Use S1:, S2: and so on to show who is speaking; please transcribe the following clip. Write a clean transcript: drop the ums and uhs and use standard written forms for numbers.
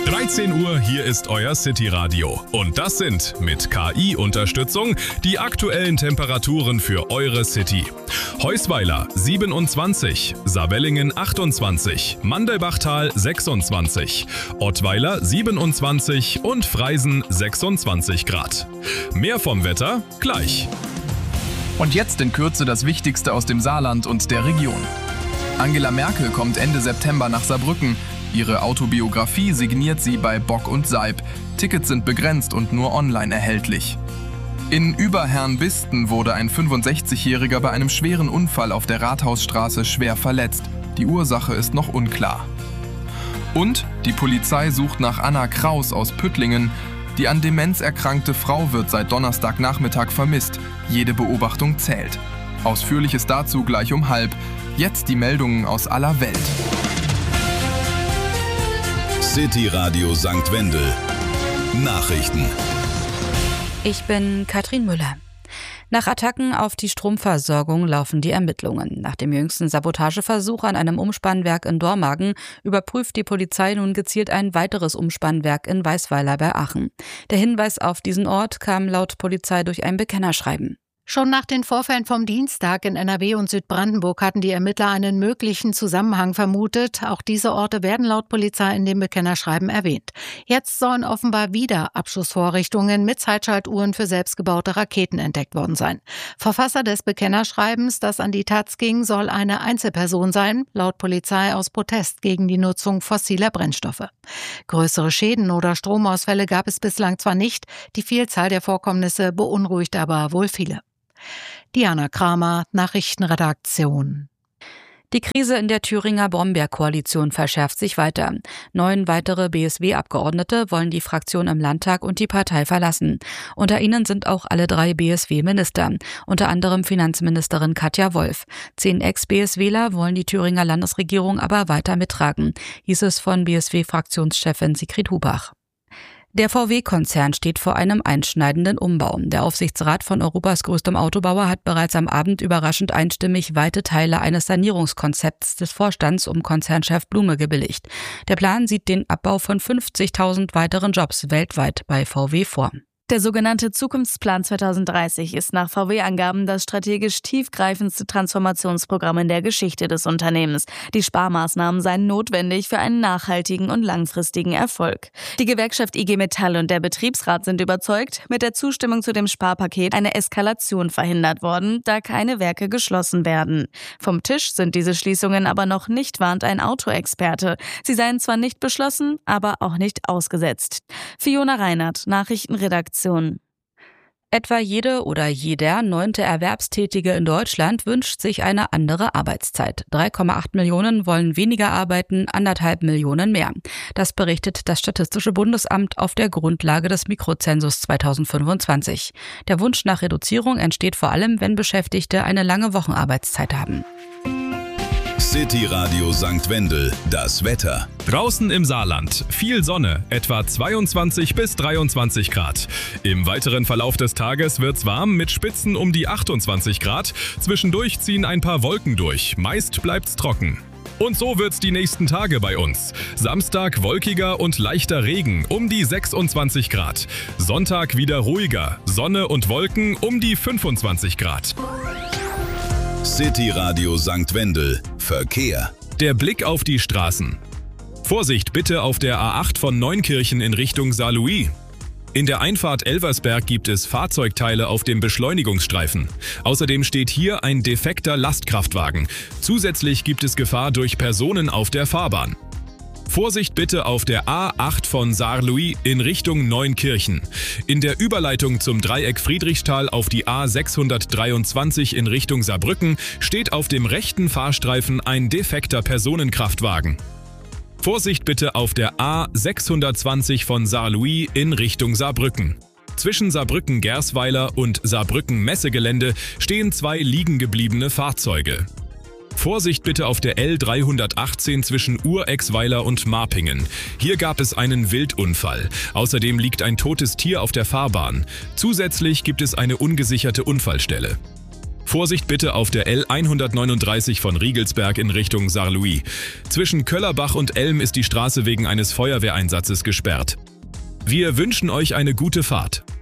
S1: 13 Uhr, hier ist euer City-Radio. Und das sind mit KI-Unterstützung die aktuellen Temperaturen für eure City. Heusweiler 27, Saarwellingen 28, Mandelbachtal 26, Ottweiler 27 und Freisen 26 Grad. Mehr vom Wetter gleich.
S2: Und jetzt in Kürze das Wichtigste aus dem Saarland und der Region. Angela Merkel kommt Ende September nach Saarbrücken. Ihre Autobiografie signiert sie bei Bock und Seib. Tickets sind begrenzt und nur online erhältlich. In Überherrnbisten wurde ein 65-Jähriger bei einem schweren Unfall auf der Rathausstraße schwer verletzt. Die Ursache ist noch unklar. Und die Polizei sucht nach Anna Kraus aus Püttlingen. Die an Demenz erkrankte Frau wird seit Donnerstagnachmittag vermisst. Jede Beobachtung zählt. Ausführliches dazu gleich um 12:30. Jetzt die Meldungen aus aller Welt.
S3: City Radio St. Wendel. Nachrichten.
S4: Ich bin Katrin Müller. Nach Attacken auf die Stromversorgung laufen die Ermittlungen. Nach dem jüngsten Sabotageversuch an einem Umspannwerk in Dormagen überprüft die Polizei nun gezielt ein weiteres Umspannwerk in Weisweiler bei Aachen. Der Hinweis auf diesen Ort kam laut Polizei durch ein Bekennerschreiben.
S5: Schon nach den Vorfällen vom Dienstag in NRW und Südbrandenburg hatten die Ermittler einen möglichen Zusammenhang vermutet. Auch diese Orte werden laut Polizei in dem Bekennerschreiben erwähnt. Jetzt sollen offenbar wieder Abschussvorrichtungen mit Zeitschaltuhren für selbstgebaute Raketen entdeckt worden sein. Verfasser des Bekennerschreibens, das an die Taz ging, soll eine Einzelperson sein, laut Polizei aus Protest gegen die Nutzung fossiler Brennstoffe. Größere Schäden oder Stromausfälle gab es bislang zwar nicht, die Vielzahl der Vorkommnisse beunruhigt aber wohl viele. Diana Kramer, Nachrichtenredaktion.
S4: Die Krise in der Thüringer Brombeerkoalition verschärft sich weiter. 9 weitere BSW-Abgeordnete wollen die Fraktion im Landtag und die Partei verlassen. Unter ihnen sind auch alle 3 BSW-Minister, unter anderem Finanzministerin Katja Wolf. 10 Ex-BSWler wollen die Thüringer Landesregierung aber weiter mittragen, hieß es von BSW-Fraktionschefin Sigrid Hubach. Der VW-Konzern steht vor einem einschneidenden Umbau. Der Aufsichtsrat von Europas größtem Autobauer hat bereits am Abend überraschend einstimmig weite Teile eines Sanierungskonzepts des Vorstands um Konzernchef Blume gebilligt. Der Plan sieht den Abbau von 50.000 weiteren Jobs weltweit bei VW vor.
S6: Der sogenannte Zukunftsplan 2030 ist nach VW-Angaben das strategisch tiefgreifendste Transformationsprogramm in der Geschichte des Unternehmens. Die Sparmaßnahmen seien notwendig für einen nachhaltigen und langfristigen Erfolg. Die Gewerkschaft IG Metall und der Betriebsrat sind überzeugt, mit der Zustimmung zu dem Sparpaket eine Eskalation verhindert worden, da keine Werke geschlossen werden. Vom Tisch sind diese Schließungen aber noch nicht, warnt ein Autoexperte. Sie seien zwar nicht beschlossen, aber auch nicht ausgesetzt. Fiona Reinhardt, Nachrichtenredaktion.
S4: Etwa jede oder jeder 9. Erwerbstätige in Deutschland wünscht sich eine andere Arbeitszeit. 3,8 Millionen wollen weniger arbeiten, 1,5 Millionen mehr. Das berichtet das Statistische Bundesamt auf der Grundlage des Mikrozensus 2025. Der Wunsch nach Reduzierung entsteht vor allem, wenn Beschäftigte eine lange Wochenarbeitszeit haben.
S3: City Radio St. Wendel, das Wetter.
S1: Draußen im Saarland viel Sonne, etwa 22 bis 23 Grad. Im weiteren Verlauf des Tages wird's warm mit Spitzen um die 28 Grad. Zwischendurch ziehen ein paar Wolken durch, meist bleibt's trocken. Und so wird's die nächsten Tage bei uns. Samstag wolkiger und leichter Regen um die 26 Grad. Sonntag wieder ruhiger, Sonne und Wolken um die 25 Grad.
S3: City Radio St. Wendel. Verkehr.
S1: Der Blick auf die Straßen. Vorsicht bitte auf der A8 von Neunkirchen in Richtung Saarlouis. In der Einfahrt Elversberg gibt es Fahrzeugteile auf dem Beschleunigungsstreifen. Außerdem steht hier ein defekter Lastkraftwagen. Zusätzlich gibt es Gefahr durch Personen auf der Fahrbahn. Vorsicht bitte auf der A8 von Saarlouis in Richtung Neunkirchen. In der Überleitung zum Dreieck Friedrichsthal auf die A623 in Richtung Saarbrücken steht auf dem rechten Fahrstreifen ein defekter Personenkraftwagen. Vorsicht bitte auf der A620 von Saarlouis in Richtung Saarbrücken. Zwischen Saarbrücken-Gersweiler und Saarbrücken-Messegelände stehen 2 liegen gebliebene Fahrzeuge. Vorsicht bitte auf der L318 zwischen Urexweiler und Marpingen. Hier gab es einen Wildunfall. Außerdem liegt ein totes Tier auf der Fahrbahn. Zusätzlich gibt es eine ungesicherte Unfallstelle. Vorsicht bitte auf der L139 von Riegelsberg in Richtung Saarlouis. Zwischen Köllerbach und Elm ist die Straße wegen eines Feuerwehreinsatzes gesperrt. Wir wünschen euch eine gute Fahrt.